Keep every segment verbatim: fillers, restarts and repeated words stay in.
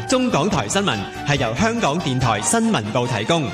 中港台新聞係由香港電台新聞部提供。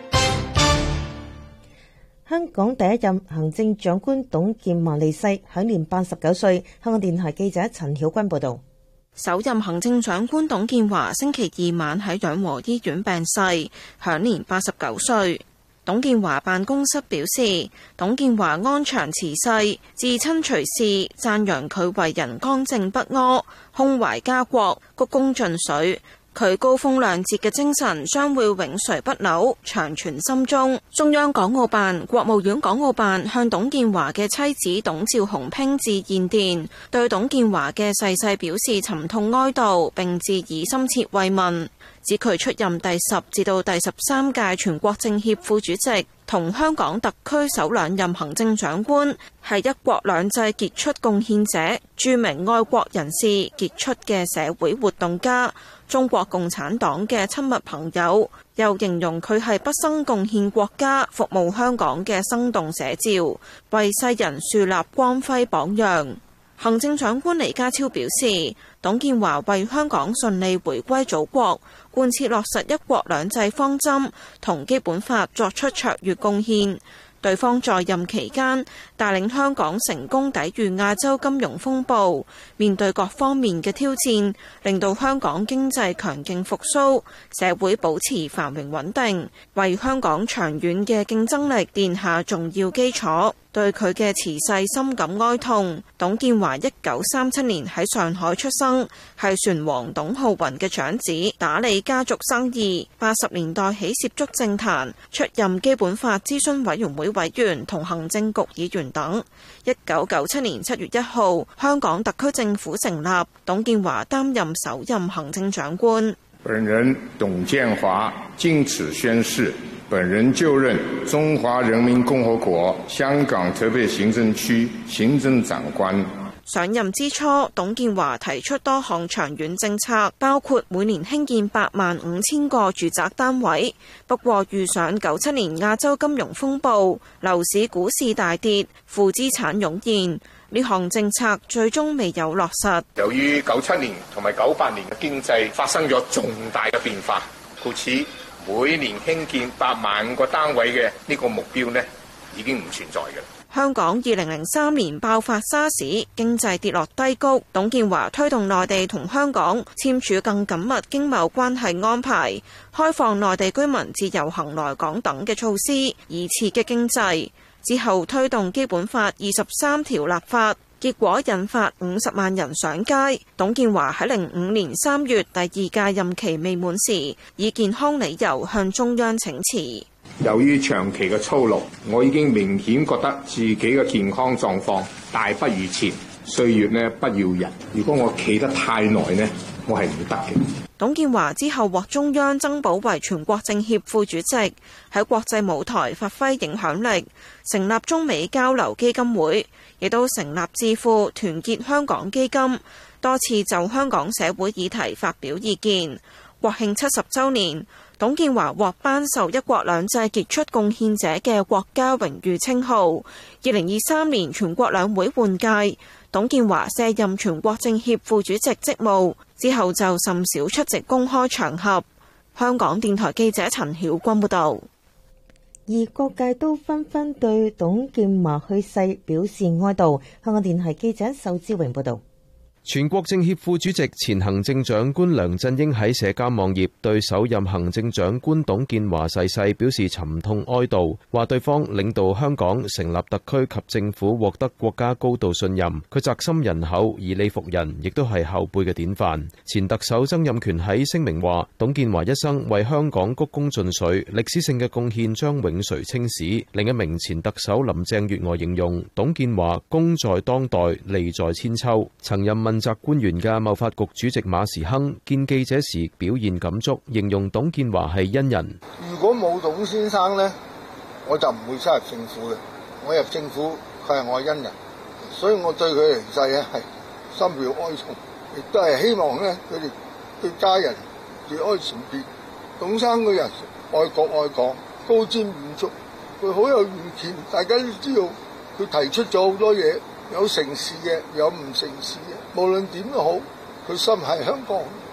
香港第一任行政長官董建華離世，享年八十九歲。香港電台記者陳曉君報道。 首任行政長官董建華星期二晚喺養和醫院病逝，享年八十九歲。董建華辦公室表示，董建華安詳辭世，至親隨侍，讚揚佢為人剛正不阿，胸懷家國，鞠躬盡瘁。佢高風亮節嘅精神將會永垂不朽，長存心中。中央港澳辦、國務院港澳辦向董建華嘅妻子董趙鴻娉致唁電，對董建華嘅逝世表示沉痛哀悼，並致以深切慰問。指佢出任第十至到第十三屆全國政協副主席，同香港特區首兩任行政長官，係一國兩制傑出貢獻者、著名愛國人士、傑出嘅社會活動家、中國共產黨嘅親密朋友，又形容佢係畢生貢獻國家、服務香港嘅生動寫照，為世人樹立光輝榜樣。行政長官李家超表示，董建華為香港順利回歸祖國、貫徹落實一國兩制方針同基本法作出卓越貢獻。對方在任期間帶領香港成功抵禦亞洲金融風暴，面對各方面嘅挑戰，令到香港經濟強勁復甦，社會保持繁榮穩定，為香港長遠嘅競爭力奠下重要基礎。對佢嘅辭世深感哀痛。董建華一九三七年喺上海出生，係船王董浩雲嘅長子，打理家族生意。八十年代起涉足政壇，出任基本法諮詢委員會委員同行政局議員等。一九九七年七月一號，香港特區政府成立，董建華擔任首任行政長官。 本人董建華經此宣誓，本人就任中華人民共和國香港特別行政區行政長官。 上任之初，董建華提出多項長遠政策，包括每年興建八萬五千個住宅單位。不過遇上九七年亞洲金融風暴，樓市股市大跌，負資產湧現，呢項政策最終未有落實。 由於九七年同埋九八年嘅經濟發生咗重大嘅變化，故此每年興建八萬個單位嘅呢個目標呢，已經唔存在嘅。 香港二零零三年爆發沙士，經濟跌落低谷。董建華推動內地同香港簽署更緊密經貿關係安排，開放內地居民自由行來港等嘅措施，以刺激經濟。之後推動基本法二十三條立法，結果引發五十萬人上街。董建華喺零五年三月第二屆任期未滿時，以健康理由向中央請辭。 由於長期嘅操勞，我已經明顯覺得自己嘅健康狀況大不如前。歲月呢不饒人，如果我企得太耐呢，我係唔得嘅。 董建華之後獲中央增補為全國政協副主席，喺國際舞台發揮影響力，成立中美交流基金會，亦都成立智庫團結香港基金，多次就香港社會議題發表意見。國慶七十週年，董建華獲頒授一國兩制傑出貢獻者嘅國家榮譽稱號。二零二三年全國兩會換屆，董建華卸任全國政協副主席職務之後，就甚少出席公開場合。香港電台記者陳曉君報道。 而各界都紛紛對董建華去世表示哀悼。香港電台記者仇志榮報道。 全國政協副主席、前行政長官梁振英喺社交網頁對首任行政長官董建華逝世表示沉痛哀悼，話對方領導香港成立特區及政府獲得國家高度信任，佢責心人厚、以理服人，亦都係後輩嘅典範。前特首曾蔭權喺聲明話，董建華一生為香港鞠躬盡瘁，歷史性嘅貢獻將永垂青史。另一名前特首林鄭月娥形容董建華功在當代，利在千秋。曾任問責官員嘅貿發局主席馬時亨見記者時表現感觸，形容董建華係恩人。 如果冇董先生呢，我就唔會加入政府嘅。我入政府，佢係我恩人，所以我對佢離世咧係深表哀痛，亦都係希望咧佢哋對家人節哀順變。董生個人愛國愛港，高瞻遠矚，佢好有遠見。大家都知道佢提出咗好多嘢。有成事嘅，有唔成事嘅，無論點都好，佢心係香港。